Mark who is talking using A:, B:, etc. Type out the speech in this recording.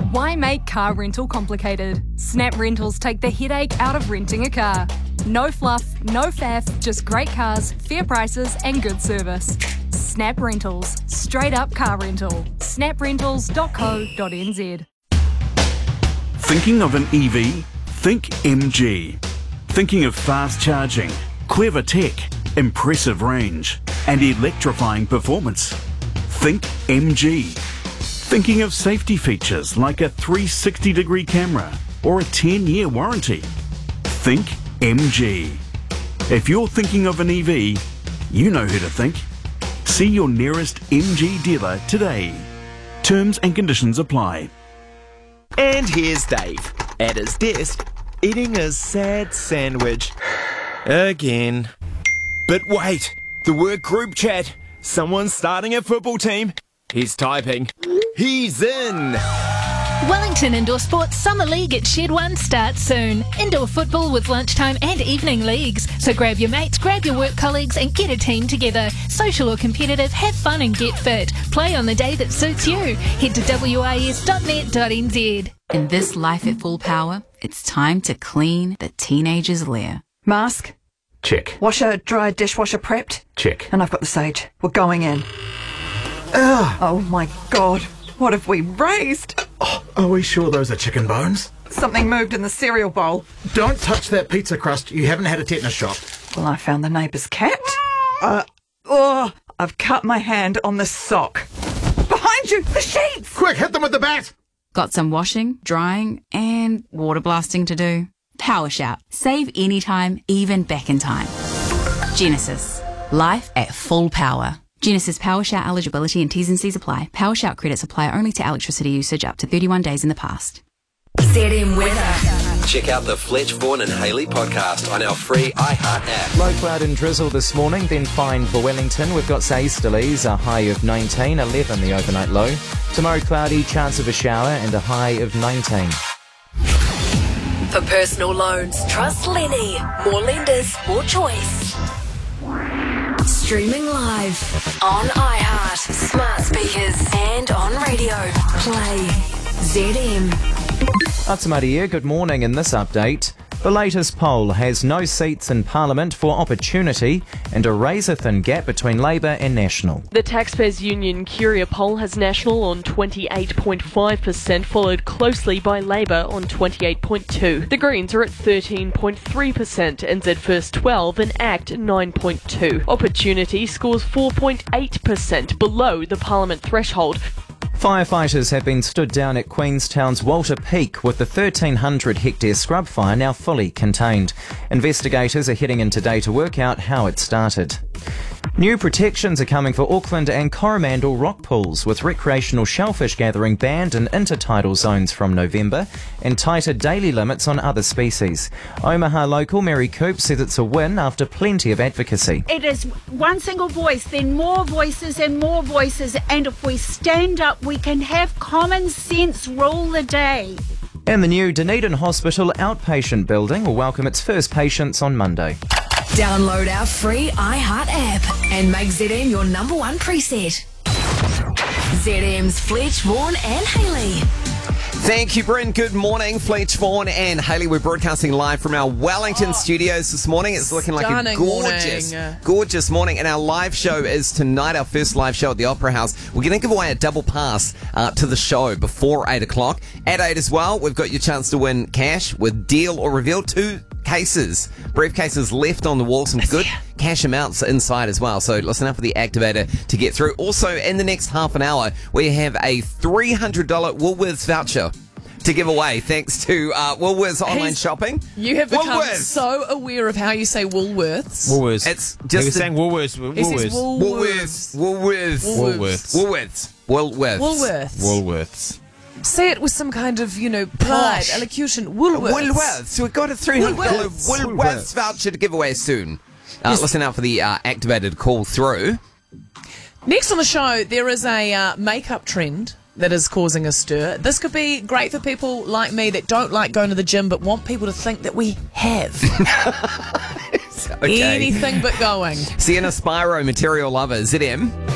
A: Why make car rental complicated? Snap Rentals take the headache out of renting a car. No fluff, no faff, just great cars, fair prices and good service. Snap Rentals. Straight up car rental. snaprentals.co.nz.
B: Thinking of an EV? Think MG. Thinking of fast charging, clever tech, impressive range, and electrifying performance? Think MG. Thinking of safety features like a 360-degree camera or a 10-year warranty? Think MG. If you're thinking of an EV, you know who to think. See your nearest MG dealer today. Terms and conditions apply.
C: And here's Dave, at his desk, eating a sad sandwich. Again. But wait, the work group chat. Someone's starting a football team. He's typing. He's in!
D: Wellington Indoor Sports Summer League at Shed 1 starts soon. Indoor football with lunchtime and evening leagues. So grab your mates, grab your work colleagues and get a team together. Social or competitive, have fun and get fit. Play on the day that suits you. Head to wis.net.nz.
E: In this life at full power, it's time to clean the teenager's lair.
F: Mask?
G: Check.
F: Washer, dry, dishwasher prepped?
G: Check.
F: And I've got the sage. We're going in. Ugh. Oh my God. What have we raised?
G: Oh, are we sure those are chicken bones?
F: Something moved in the cereal bowl.
G: Don't touch that pizza crust. You haven't had a tetanus shot.
F: Well, I found the neighbour's cat. I've cut my hand on the sock. Behind you, the sheets!
G: Quick, hit them with the bat!
E: Got some washing, drying, and water blasting to do? Power Shout. Save anytime, even back in time. Genesis. Life at full power. Genesis Power Shout eligibility and T's and C's apply. Power Shout credits apply only to electricity usage up to 31 days in the past.
H: ZM Weather.
I: Check out the Fletch, Vaughan and Hayley podcast on our free iHeart app.
J: Low cloud and drizzle this morning, then fine for Wellington. We've got easterlies, a high of 19, 11 the overnight low. Tomorrow cloudy, chance of a shower and a high of 19.
H: For personal loans, trust Lenny. More lenders, more choice. Streaming live on iHeart, smart speakers and on radio. Play ZM.
J: Atamaria, good morning. In this update, the latest poll has no seats in Parliament for Opportunity and a razor-thin gap between Labour and National.
K: The Taxpayers Union Curia poll has National on 28.5%, followed closely by Labour on 28.2%. The Greens are at 13.3%, NZ First 12% and ACT 9.2%. Opportunity scores 4.8%, below the Parliament threshold.
J: Firefighters have been stood down at Queenstown's Walter Peak with the 1,300-hectare scrub fire now fully contained. Investigators are heading in today to work out how it started. New protections are coming for Auckland and Coromandel rock pools, with recreational shellfish gathering banned in intertidal zones from November and tighter daily limits on other species. Omaha local Mary Coop says it's a win after plenty of advocacy.
L: It is one single voice, then more voices, and if we stand up, we can have common sense rule the day.
J: And the new Dunedin Hospital outpatient building will welcome its first patients on Monday.
H: Download our free iHeart app and make ZM your number one preset. ZM's Fletch, Vaughan and Hayley.
C: Thank you, Bryn. Good morning, Fletch, Vaughan and Hayley. We're broadcasting live from our Wellington studios this morning. It's looking like a gorgeous morning. And our live show is tonight, our first live show at the Opera House. We're going to give away a double pass to the show before 8 o'clock. At 8 as well, we've got your chance to win cash with Deal or Reveal. 2 briefcases left on the wall. Some good cash amounts inside as well. So listen up for the activator to get through. Also, in the next half an hour, we have a $300 Woolworths voucher to give away thanks to Woolworths online shopping.
M: You have become so aware of how you say Woolworths.
N: Woolworths.
C: It's just
N: he was saying Woolworths.
C: Woolworths.
M: Say it with some kind of, pride, elocution. Woolworths.
C: So we've got a $300 Woolworths voucher to give away soon. Listen out for the activated call through.
M: Next on the show, there is a makeup trend that is causing a stir. This could be great for people like me that don't like going to the gym but want people to think that we have.
C: Okay.
M: Anything but going.
C: Sienna Spyro, Material Lover, ZM.